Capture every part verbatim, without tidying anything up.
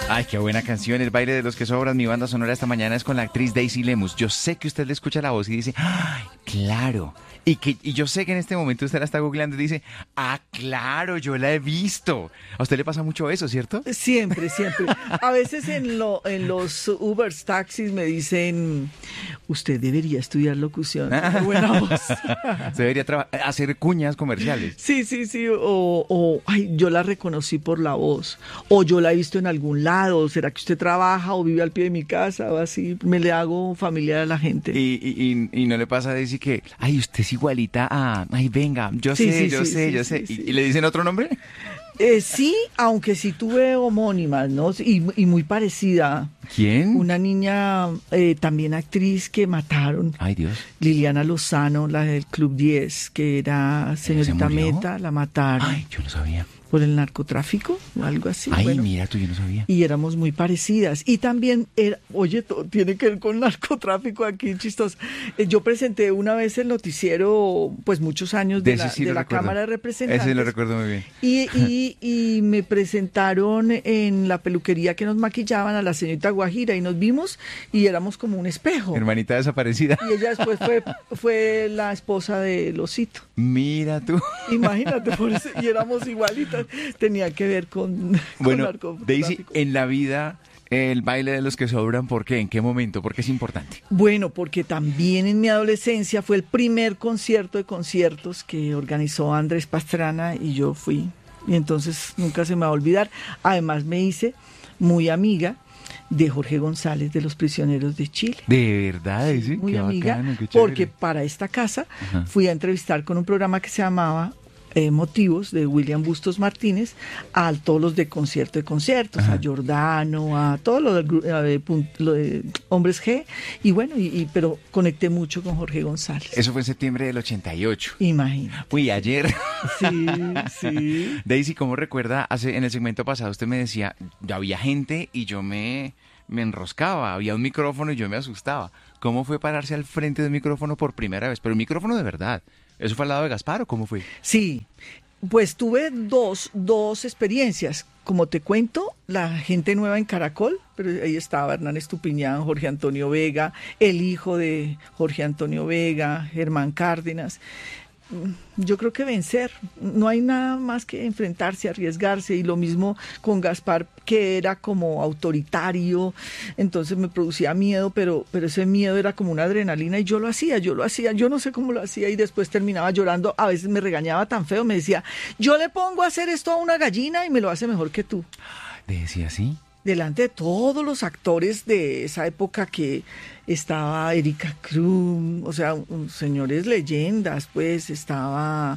Ay, qué buena canción, El baile de los que sobran. Mi banda sonora esta mañana es con la actriz Daisy Lemus. Yo sé que usted le escucha la voz y dice, ¡ay, claro! Y, que, y yo sé que en este momento usted la está googleando y dice, ¡ah, claro, yo la he visto! A usted le pasa mucho eso, ¿cierto? Siempre, siempre. A veces en, lo, en los Ubers, taxis me dicen, usted debería estudiar locución. Qué buena voz. Se debería traba- hacer cuñas comerciales. Sí, sí, sí. O, o, ay, yo la reconocí por la voz. O yo la he visto en algún lado. ¿Será que usted trabaja o vive al pie de mi casa? O así. Me le hago familiar a la gente. Y, y, y, y no le pasa a Daisy que, ay, usted es igualita a, ay, venga, yo Sí, sé, sí, yo sí, sé, sí, yo sí, sé. sí. ¿Y, y le dicen otro nombre? Eh, sí, aunque sí tuve homónimas, ¿no? Y, y muy parecida. ¿Quién? Una niña, eh, también actriz que mataron. Ay, Dios. Liliana Lozano, la del Club diez, que era señorita murió? Meta, la mataron. Ay, yo no sabía. Por el narcotráfico o algo así. Ay, bueno. mira, tú yo no sabía. Y éramos muy parecidas. Y también, era, oye, todo tiene que ver con narcotráfico aquí, chistoso. Eh, Yo presenté una vez el noticiero, pues muchos años, de, De ese la, sí de lo la recuerdo. Cámara de Representantes. Ese lo recuerdo muy bien. Y, y, y me presentaron en la peluquería que nos maquillaban a la señorita Guajira y nos vimos y éramos como un espejo. Hermanita desaparecida. Y ella después fue, fue la esposa de Losito. Mira tú. Imagínate, por eso, y éramos igualitas. Tenía que ver con, con Bueno, narcotráfico. Daisy, en la vida, el baile de los que sobran, ¿por qué? ¿En qué momento? ¿Por qué es importante? Bueno, porque también en mi adolescencia fue el primer concierto de conciertos que organizó Andrés Pastrana y yo fui. Y entonces nunca se me va a olvidar. Además me hice muy amiga de Jorge González de Los Prisioneros de Chile. De verdad, Daisy. Muy Qué amiga, bacano, qué chévere. porque para esta casa Ajá. fui a entrevistar con un programa que se llamaba eh, Motivos, de William Bustos Martínez, a todos los de concierto de conciertos, Ajá. a Giordano, a todos los del gru- a de, pun- lo de Hombres G, y bueno, y, y- pero conecté mucho con Jorge González. Eso fue en septiembre del ochenta y ocho. Imagina. Uy, ayer. Sí, sí. Daisy, ¿cómo recuerda? Hace, en el segmento pasado usted me decía, ya había gente y yo me, me enroscaba, había un micrófono y yo me asustaba. ¿Cómo fue pararse al frente del micrófono por primera vez? Pero un micrófono de verdad. ¿Eso fue al lado de Gaspar o cómo fue? Sí, pues tuve dos, dos experiencias. Como te cuento, la gente nueva en Caracol, pero ahí estaba Hernán Estupiñán, Jorge Antonio Vega, el hijo de Jorge Antonio Vega, Germán Cárdenas. Yo creo que vencer, no hay nada más que enfrentarse, arriesgarse, y lo mismo con Gaspar, que era como autoritario, entonces me producía miedo, pero, pero ese miedo era como una adrenalina y yo lo hacía, yo lo hacía, yo no sé cómo lo hacía y después terminaba llorando, a veces me regañaba tan feo, me decía, yo le pongo a hacer esto a una gallina y me lo hace mejor que tú. ¿Decía así? Delante de todos los actores de esa época que estaba Erika Cruz, o sea, un, señores leyendas, pues estaba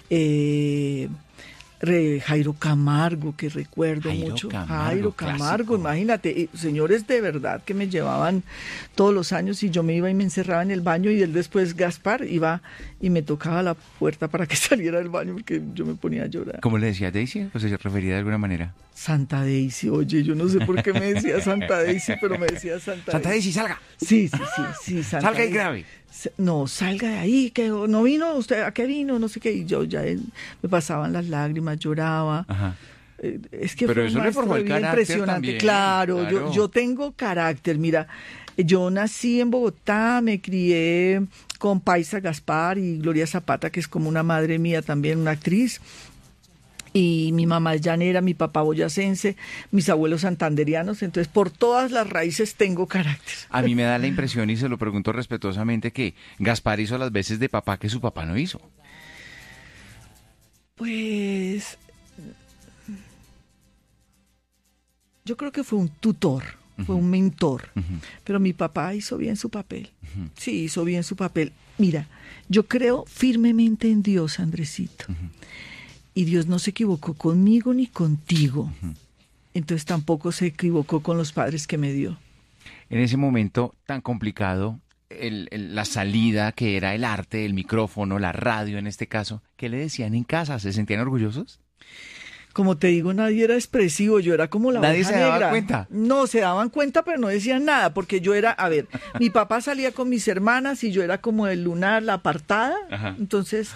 eh, re, Jairo Camargo, que recuerdo Jairo mucho. Camargo, Jairo Camargo, clásico. imagínate, eh, señores de verdad que me llevaban todos los años y yo me iba y me encerraba en el baño y él después, Gaspar, iba y me tocaba la puerta para que saliera del baño porque yo me ponía a llorar. ¿Cómo le decía Daisy? ¿O se refería de alguna manera? Santa Daisy, oye, yo no sé por qué me decía Santa Daisy, pero me decía Santa, Santa Daisy, salga. Sí, sí, sí, sí, Santa Salga y Daisy. grabe. Se- No, salga de ahí, que no vino, usted, ¿a qué vino? No sé qué, y yo ya eh, me pasaban las lágrimas, lloraba. Ajá. Eh, Es que Pero fue eso un le forjó maestro el de vida carácter impresionante, también, claro, claro. Yo, yo tengo carácter, mira, yo nací en Bogotá, me crié con Paisa Gaspar y Gloria Zapata, que es como una madre mía también, una actriz. Y mi mamá es llanera, mi papá boyacense, mis abuelos santanderianos, entonces por todas las raíces tengo carácter. A mí me da la impresión, y se lo pregunto respetuosamente, que Gaspar hizo las veces de papá que su papá no hizo. Pues yo creo que fue un tutor, fue un mentor, Ujú. pero mi papá hizo bien su papel. Sí, hizo bien su papel. Mira, yo creo firmemente en Dios, Andresito. Y Dios no se equivocó conmigo ni contigo. Entonces tampoco se equivocó con los padres que me dio. En ese momento tan complicado, el- el- la salida que era el arte, el micrófono, la radio en este caso, ¿qué le decían en casa? ¿Se sentían orgullosos? Como te digo, nadie era expresivo, yo era como la ¿Nadie oveja se daba negra. cuenta? No, se daban cuenta, pero no decían nada, porque yo era, a ver, mi papá salía con mis hermanas y yo era como el lunar, la apartada, Ajá. entonces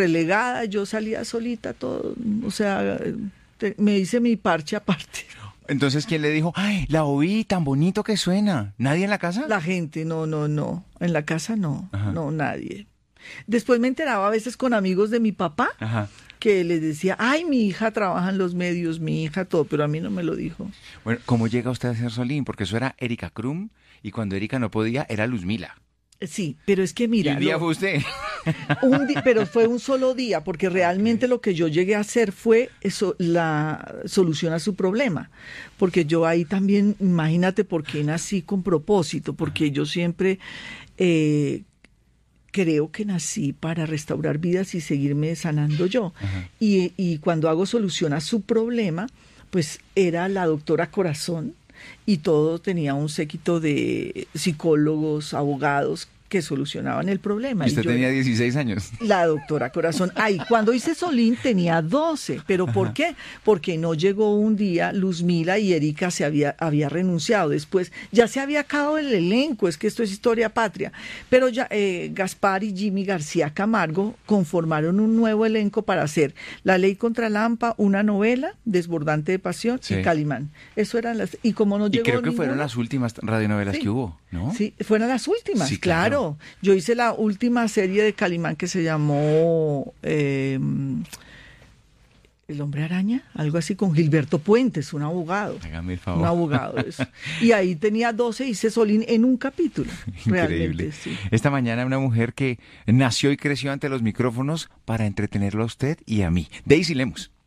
relegada, yo salía solita, todo, o sea, te- me hice mi parche aparte. Entonces, ¿quién le dijo, ay, la oí, tan bonito que suena? ¿Nadie en la casa? La gente, no, no, no. En la casa no, Ajá. no, nadie. Después me enteraba a veces con amigos de mi papá, Ajá. que les decía, ay, mi hija trabaja en los medios, mi hija todo, pero a mí no me lo dijo. Bueno, ¿cómo llega usted a ser Solín? Porque eso era Erika Krum y cuando Erika no podía era Luzmila. Sí, pero es que Y mira, un día lo- fue usted. un di- pero fue un solo día, porque realmente lo que yo llegué a hacer fue eso, la solución a su problema. Porque yo ahí también, imagínate por qué nací con propósito, porque yo siempre eh, creo que nací para restaurar vidas y seguirme sanando yo. Y, y cuando hago solución a su problema, pues era la doctora Corazón y todo tenía un séquito de psicólogos, abogados que solucionaban el problema. Y usted Y yo- tenía dieciséis años. la doctora Corazón. Ay, cuando hice Solín tenía doce. ¿Pero por qué? Porque no llegó un día Luzmila y Erika se había, había renunciado. Después ya se había acabado el elenco, es que esto es historia patria. Pero ya eh, Gaspar y Jimmy García Camargo conformaron un nuevo elenco para hacer La Ley contra Lampa, una novela, Desbordante de Pasión Sí. y Calimán. Eso eran las... Y como no Y llegó creo que fueron ninguna- las últimas radionovelas Sí. que hubo, ¿no? Sí, fueron las últimas, Sí, claro. claro. Yo hice la última serie de Calimán que se llamó eh, El Hombre Araña, algo así, con Gilberto Puentes, un abogado. Hágame el favor. Un abogado. Eso. Y ahí tenía doce, hice Solín en un capítulo. Increíble. Realmente, sí. Esta mañana una mujer que nació y creció ante los micrófonos para entretenerlo a usted y a mí. Daisy Lemus.